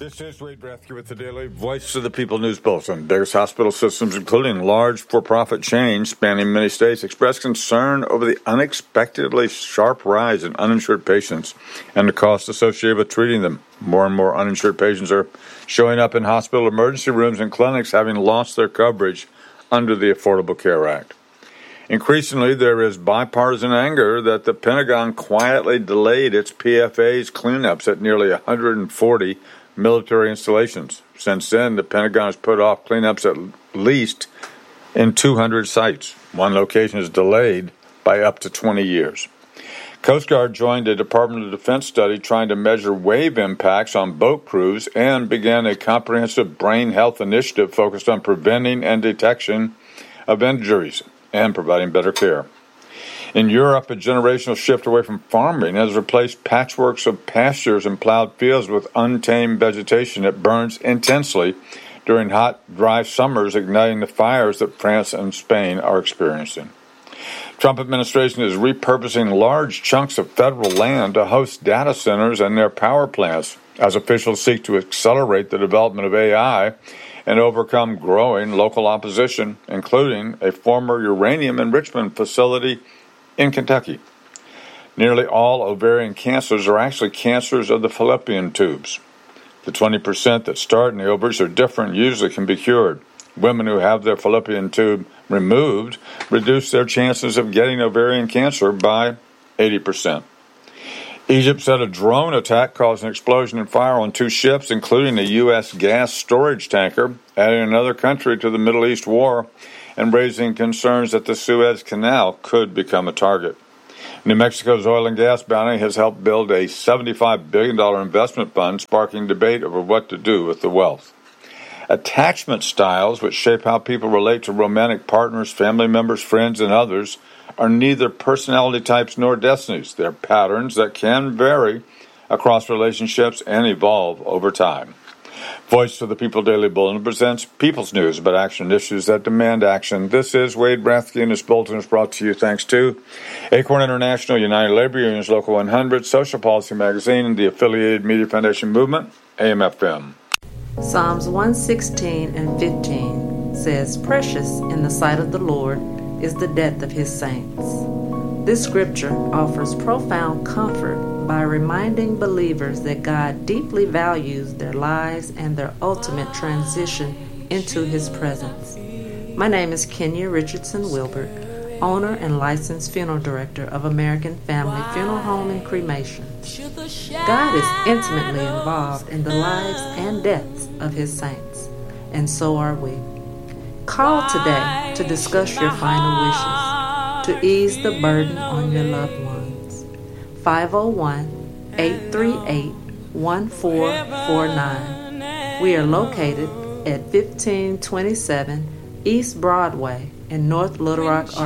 This is Wade Rathke with the Daily Voice of the People News Bulletin. Various hospital systems, including large for-profit chains spanning many states, express concern over the unexpectedly sharp rise in uninsured patients and the costs associated with treating them. More and more uninsured patients are showing up in hospital emergency rooms and clinics having lost their coverage under the Affordable Care Act. Increasingly, there is bipartisan anger that the Pentagon quietly delayed its PFA's cleanups at nearly 140 military installations. Since then, the Pentagon has put off cleanups at least in 200 sites. One location is delayed by up to 20 years. Coast Guard joined a Department of Defense study trying to measure wave impacts on boat crews and began a comprehensive brain health initiative focused on preventing and detection of injuries and providing better care. In Europe, a generational shift away from farming has replaced patchworks of pastures and plowed fields with untamed vegetation that burns intensely during hot, dry summers, igniting the fires that France and Spain are experiencing. Trump administration is repurposing large chunks of federal land to host data centers and their power plants as officials seek to accelerate the development of AI and overcome growing local opposition, including a former uranium enrichment facility in Kentucky. Nearly all ovarian cancers are actually cancers of the fallopian tubes. The 20% that start in the ovaries are different, usually can be cured. Women who have their fallopian tube removed reduce their chances of getting ovarian cancer by 80%. Egypt said a drone attack caused an explosion and fire on 2 ships, including a U.S. gas storage tanker, adding another country to the Middle East war and raising concerns that the Suez Canal could become a target. New Mexico's oil and gas bounty has helped build a $75 billion investment fund, sparking debate over what to do with the wealth. Attachment styles, which shape how people relate to romantic partners, family members, friends, and others, are neither personality types nor destinies. They're patterns that can vary across relationships and evolve over time. Voice of the People Daily Bulletin presents people's news about action issues that demand action. This is Wade Rathke, and this bulletin is brought to you thanks to Acorn International, United Labor Unions Local 100, Social Policy Magazine, and the Affiliated Media Foundation Movement, AM/FM. Psalms 116 and 15 says, "Precious in the sight of the Lord is the death of his saints." This scripture offers profound comfort by reminding believers that God deeply values their lives and their ultimate transition into his presence. My name is Kenya Richardson Wilbert, owner and licensed funeral director of American Family Funeral Home and Cremation. God is intimately involved in the lives and deaths of his saints, and so are we. Call today to discuss your final wishes, to ease the burden on your loved ones. 501-838-1449. We are located at 1527 East Broadway in North Little Rock,